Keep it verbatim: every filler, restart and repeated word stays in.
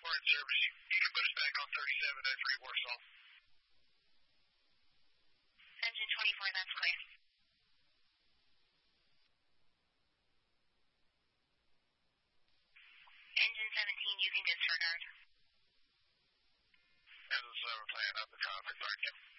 We're in service. You, you can put us back on thirty-seven oh three Warsaw. Engine twenty-four, that's clear. Engine seventeen, you can disregard. As a seven plan up the traffic, thank you.